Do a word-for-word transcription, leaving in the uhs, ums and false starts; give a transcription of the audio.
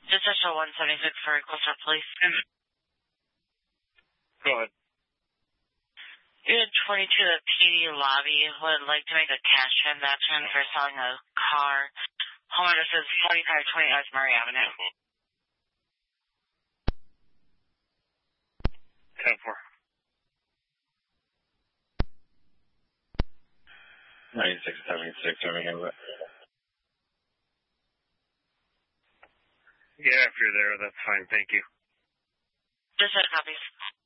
Just District one seventy-six for Coastal Police. Go ahead. Unit twenty-two, the P D lobby would like to make a cash transaction for selling a car. Home address is forty-five twenty West Murray Avenue. ten four. ninety-six seventy-six, everything. Yeah, if you're there, that's fine. Thank you. Just had copies.